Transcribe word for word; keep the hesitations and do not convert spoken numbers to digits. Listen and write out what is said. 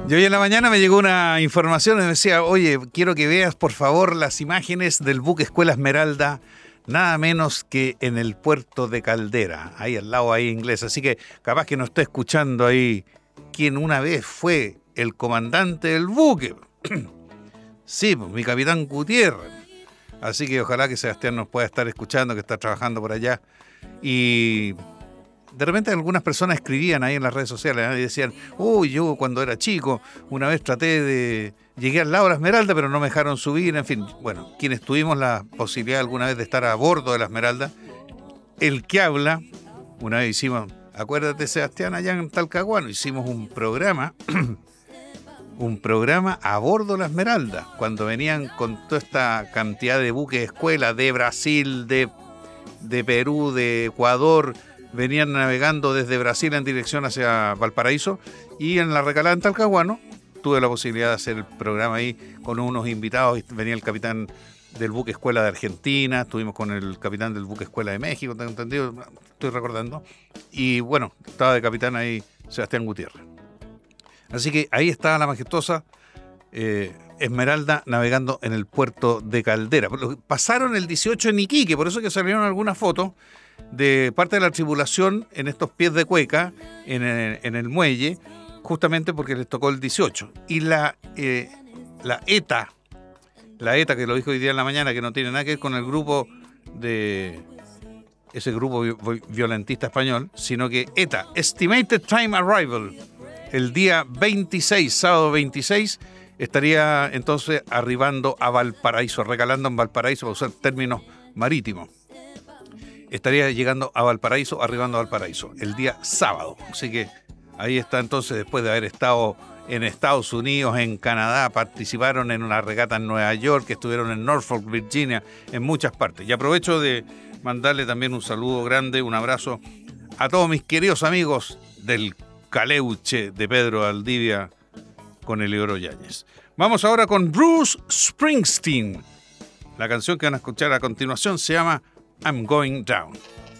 Y hoy en la mañana me llegó una información y me decía, oye, quiero que veas por favor las imágenes del buque Escuela Esmeralda, nada menos que en el puerto de Caldera, ahí al lado, ahí inglés. Así que capaz que nos está escuchando ahí quien una vez fue el comandante del buque. Sí, pues mi capitán Gutiérrez. Así que ojalá que Sebastián nos pueda estar escuchando, que está trabajando por allá. Y de repente algunas personas escribían ahí en las redes sociales, ¿eh? Y decían, uy, yo cuando era chico, una vez traté de... Llegué al lado de la Esmeralda, pero no me dejaron subir, en fin. Bueno, quienes tuvimos la posibilidad alguna vez de estar a bordo de la Esmeralda, el que habla, una vez hicimos, acuérdate Sebastián, allá en Talcahuano, hicimos un programa, un programa a bordo de la Esmeralda, cuando venían con toda esta cantidad de buques de escuela de Brasil, de, de Perú, de Ecuador, venían navegando desde Brasil en dirección hacia Valparaíso, y en la recalada en Talcahuano tuve la posibilidad de hacer el programa ahí con unos invitados. Venía el capitán del buque escuela de Argentina, estuvimos con el capitán del buque escuela de México, tengo entendido, estoy recordando, y bueno, estaba de capitán ahí Sebastián Gutiérrez. Así que ahí está la majestuosa eh, Esmeralda navegando en el puerto de Caldera. Pasaron el dieciocho en Iquique, por eso que salieron algunas fotos de parte de la tripulación en estos pies de cueca, en el, en el muelle, justamente porque les tocó el dieciocho. Y la, eh, la ETA, la ETA que lo dijo hoy día en la mañana, que no tiene nada que ver con el grupo de ese grupo violentista español, sino que ETA, Estimated Time Arrival, el día veintiséis, sábado veintiséis, estaría entonces arribando a Valparaíso, recalando en Valparaíso, para usar términos marítimos. Estaría llegando a Valparaíso, arribando a Valparaíso, el día sábado. Así que ahí está entonces, después de haber estado en Estados Unidos, en Canadá, participaron en una regata en Nueva York, estuvieron en Norfolk, Virginia, en muchas partes. Y aprovecho de mandarle también un saludo grande, un abrazo a todos mis queridos amigos del Caleuche de Pedro Valdivia con Eliodoro Yáñez. Vamos ahora con Bruce Springsteen. La canción que van a escuchar a continuación se llama I'm Going Down.